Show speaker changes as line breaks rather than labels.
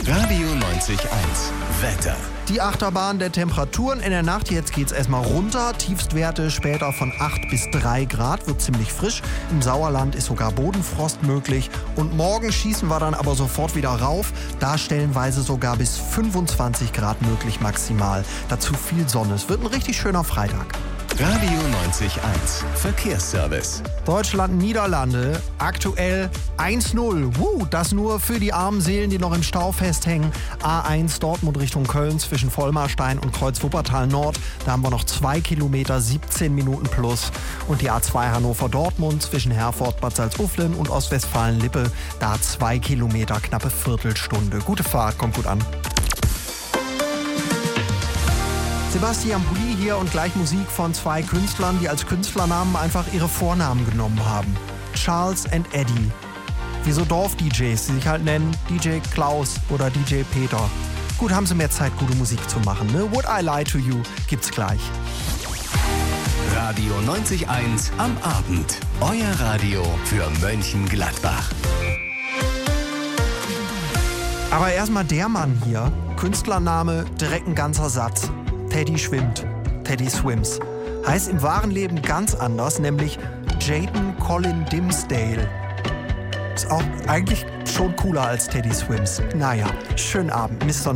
Radio 90.1 Wetter.
Die Achterbahn der Temperaturen in der Nacht. Jetzt geht's erstmal runter. Tiefstwerte später von 8 bis 3 Grad. Wird ziemlich frisch. Im Sauerland ist sogar Bodenfrost möglich. Und morgen schießen wir dann aber sofort wieder rauf. Da stellenweise sogar bis 25 Grad möglich maximal. Dazu viel Sonne. Es wird ein richtig schöner Freitag.
Radio 90.1 Verkehrsservice.
Deutschland, Niederlande, aktuell 1-0. Das nur für die armen Seelen, die noch im Stau festhängen. A1 Dortmund Richtung Köln zwischen Vollmarstein und Kreuz Wuppertal Nord. Da haben wir noch 2 Kilometer, 17 Minuten plus. Und die A2 Hannover-Dortmund zwischen Herford, Bad Salzuflen und Ostwestfalen-Lippe. Da 2 Kilometer, knappe Viertelstunde. Gute Fahrt, kommt gut an. Sebastian Pulli hier und gleich Musik von 2 Künstlern, die als Künstlernamen einfach ihre Vornamen genommen haben. Charles and Eddie. Wie so Dorf-DJs, die sich halt nennen DJ Klaus oder DJ Peter. Gut, haben sie mehr Zeit, gute Musik zu machen, ne? Would I Lie to You gibt's gleich.
Radio 90.1 am Abend. Euer Radio für Mönchengladbach.
Aber erstmal der Mann hier. Künstlername direkt ein ganzer Satz. Teddy schwimmt. Teddy Swims. Heißt im wahren Leben ganz anders, nämlich Jayden Colin Dimsdale. Ist auch eigentlich schon cooler als Teddy Swims. Naja, schönen Abend, Mr.